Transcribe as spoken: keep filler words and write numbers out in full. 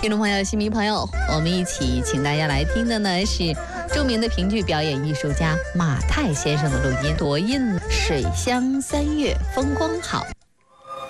听众朋友、新民朋友，我们一起请大家来听的呢是著名的评剧表演艺术家马太先生的录音，夺印《水乡三月风光好》。